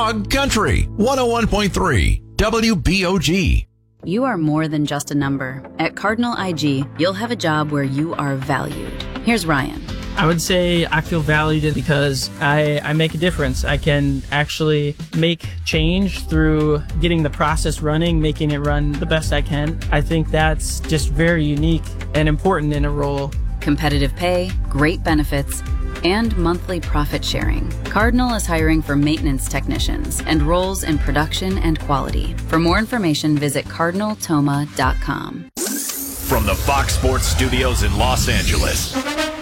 Dog Country 101.3 WBOG. You are more than just a number. At Cardinal IG, you'll have a job where you are valued. Here's Ryan. I would say I feel valued because I make a difference. I can actually make change through getting the process running, making it run the best I can. I think that's just very unique and important in a role. Competitive pay, great benefits, and monthly profit sharing. Cardinal is hiring for maintenance technicians and roles in production and quality. For more information, visit cardinaltoma.com. From the Fox Sports Studios in Los Angeles,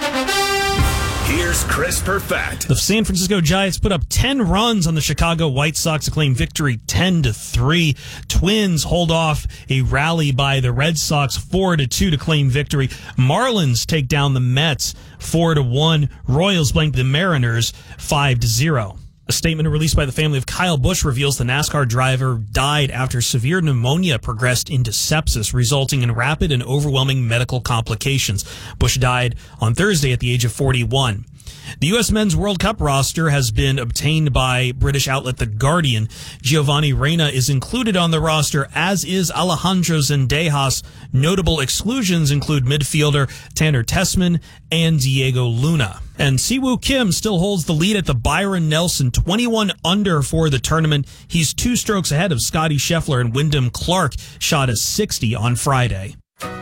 here's Chris Perfett. The San Francisco Giants put up 10 runs on the Chicago White Sox to claim victory 10-3. Twins hold off a rally by the Red Sox 4-2 to claim victory. Marlins take down the Mets 4-1. Royals blank the Mariners 5-0. A statement released by the family of Kyle Busch reveals the NASCAR driver died after severe pneumonia progressed into sepsis, resulting in rapid and overwhelming medical complications. Busch died on Thursday at the age of 41. The U.S. Men's World Cup roster has been obtained by British outlet The Guardian. Giovanni Reyna is included on the roster, as is Alejandro Zendejas. Notable exclusions include midfielder Tanner Tessman and Diego Luna. And Siwoo Kim still holds the lead at the Byron Nelson, 21 under for the tournament. He's 2 strokes ahead of Scotty Scheffler, and Wyndham Clark shot a 60 on Friday.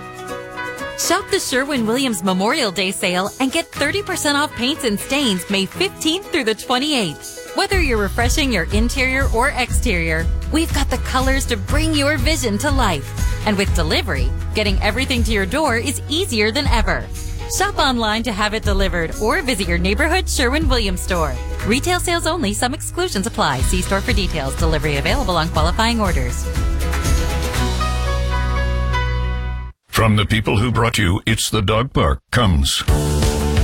Shop the Sherwin-Williams Memorial Day sale and get 30% off paints and stains May 15th through the 28th. Whether you're refreshing your interior or exterior, we've got the colors to bring your vision to life. And with delivery, getting everything to your door is easier than ever. Shop online to have it delivered or visit your neighborhood Sherwin-Williams store. Retail sales only. Some exclusions apply. See store for details. Delivery available on qualifying orders. From the people who brought you It's the Dog Park comes